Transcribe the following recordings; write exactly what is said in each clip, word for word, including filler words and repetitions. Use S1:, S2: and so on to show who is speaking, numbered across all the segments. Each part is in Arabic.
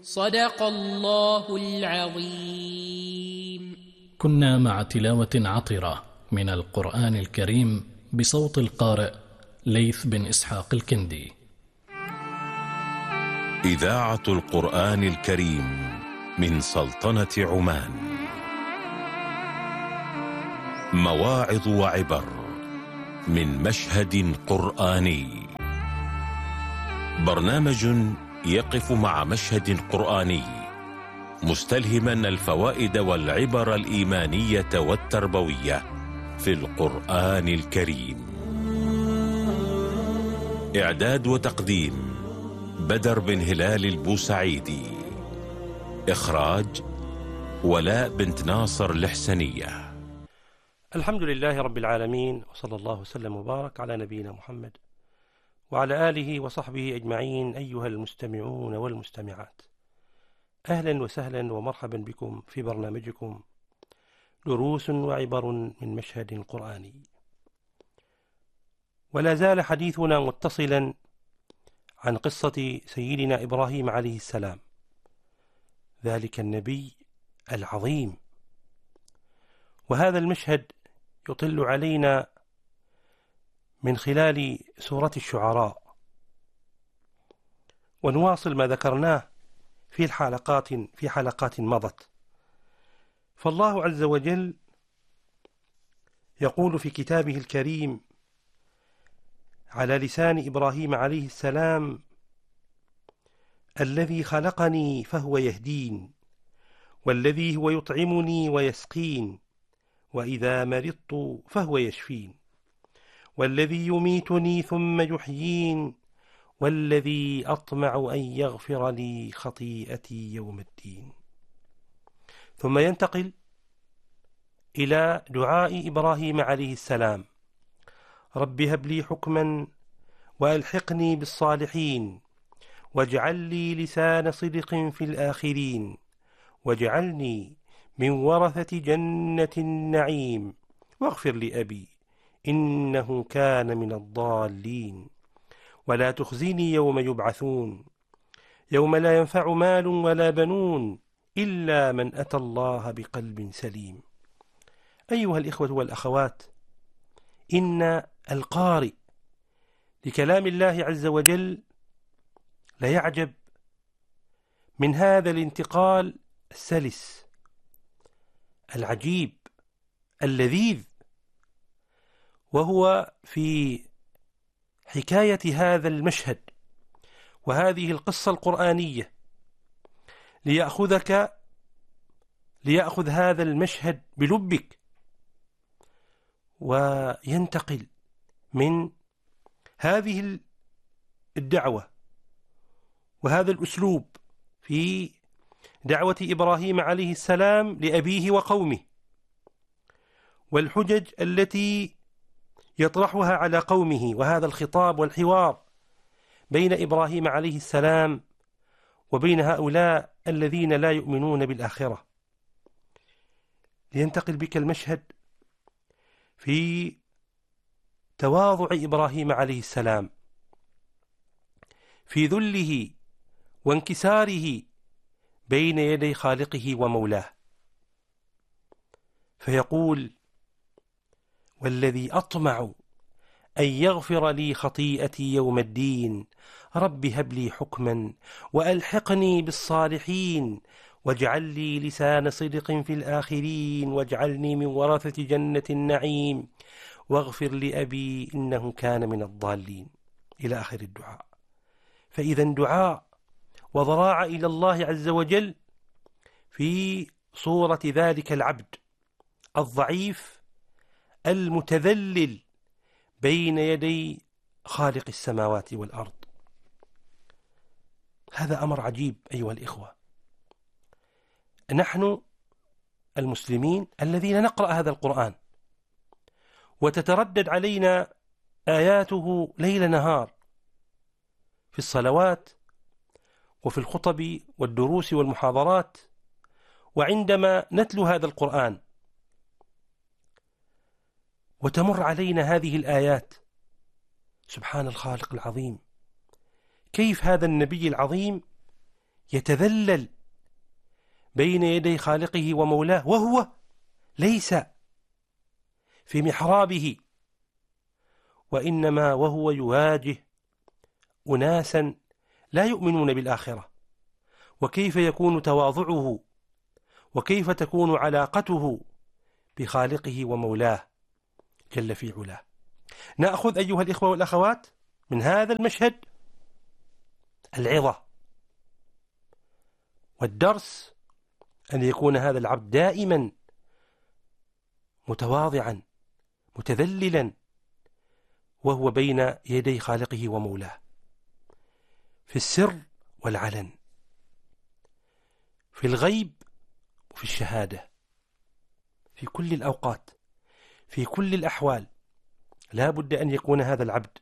S1: صدق الله العظيم.
S2: كنا مع تلاوة عطرة من القرآن الكريم بصوت القارئ ليث بن إسحاق الكندي.
S3: إذاعة القرآن الكريم من سلطنة عمان. مواعظ وعبر من مشهد قرآني. برنامج يقف مع مشهد قرآني مستلهما الفوائد والعبر الإيمانية والتربوية في القرآن الكريم. إعداد وتقديم بدر بن هلال البوسعيدي. إخراج ولاء بنت ناصر الحسنية.
S4: الحمد لله رب العالمين، وصلى الله وسلم وبارك على نبينا محمد وعلى آله وصحبه أجمعين. أيها المستمعون والمستمعات، أهلا وسهلا ومرحبا بكم في برنامجكم دروس وعبر من مشهد قرآني. ولا زال حديثنا متصلا عن قصة سيدنا إبراهيم عليه السلام، ذلك النبي العظيم. وهذا المشهد يطل علينا من خلال سورة الشعراء، ونواصل ما ذكرناه في حلقات في حلقات مضت. فالله عز وجل يقول في كتابه الكريم على لسان إبراهيم عليه السلام: الذي خلقني فهو يهدين، والذي هو يطعمني ويسقين، وإذا مرضت فهو يشفين، والذي يميتني ثم يحيين، والذي أطمع أن يغفر لي خطيئتي يوم الدين. ثم ينتقل إلى دعاء إبراهيم عليه السلام: رب هب لي حكما وألحقني بالصالحين، واجعل لي لسان صدق في الآخرين، واجعلني من ورثة جنة النعيم، واغفر لأبي إنه كان من الضالين، ولا تخزني يوم يبعثون، يوم لا ينفع مال ولا بنون إلا من أتى الله بقلب سليم. أيها الإخوة والأخوات، إن القارئ لكلام الله عز وجل ليعجب من هذا الانتقال السلس العجيب اللذيذ، وهو في حكاية هذا المشهد وهذه القصة القرآنية، ليأخذك ليأخذ هذا المشهد بلبك، وينتقل من هذه الدعوة وهذا الأسلوب في دعوة إبراهيم عليه السلام لأبيه وقومه، والحجج التي يطرحها على قومه، وهذا الخطاب والحوار بين إبراهيم عليه السلام وبين هؤلاء الذين لا يؤمنون بالآخرة. لينتقل بك المشهد في تواضع إبراهيم عليه السلام، في ذله وانكساره بين يدي خالقه ومولاه، فيقول: والذي أطمع أن يغفر لي خطيئتي يوم الدين، رب هب لي حكما وألحقني بالصالحين، واجعل لي لسان صدق في الآخرين، واجعلني من ورثة جنة النعيم، واغفر لأبي إنه كان من الضالين، إلى آخر الدعاء. فإذا دعاء وضراعة إلى الله عز وجل في صورة ذلك العبد الضعيف المتذلل بين يدي خالق السماوات والأرض. هذا أمر عجيب أيها الإخوة. نحن المسلمين الذين نقرأ هذا القرآن وتتردد علينا آياته ليل نهار في الصلوات وفي الخطب والدروس والمحاضرات، وعندما نتلو هذا القرآن وتمر علينا هذه الآيات، سبحان الخالق العظيم، كيف هذا النبي العظيم يتذلل بين يدي خالقه ومولاه، وهو ليس في محرابه، وإنما وهو يواجه أناسا لا يؤمنون بالآخرة. وكيف يكون تواضعه وكيف تكون علاقته بخالقه ومولاه جل في علاه. نأخذ أيها الإخوة والأخوات من هذا المشهد العظة والدرس، أن يكون هذا العبد دائما متواضعا متذللا وهو بين يدي خالقه ومولاه، في السر والعلن، في الغيب وفي الشهادة، في كل الأوقات، في كل الأحوال. لا بد أن يكون هذا العبد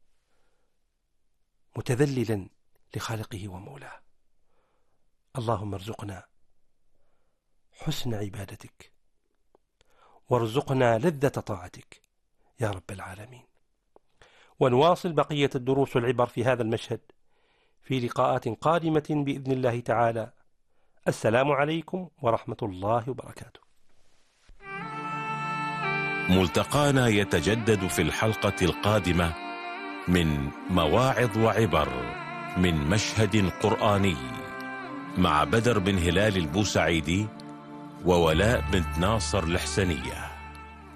S4: متذللا لخالقه ومولاه. اللهم ارزقنا حسن عبادتك، وارزقنا لذة طاعتك يا رب العالمين. ونواصل بقية الدروس والعبر في هذا المشهد في لقاءات قادمة بإذن الله تعالى. السلام عليكم ورحمة الله وبركاته.
S3: ملتقانا يتجدد في الحلقة القادمة من مواعظ وعبر من مشهد قرآني مع بدر بن هلال البوسعيدي وولاء بنت ناصر الحسنية.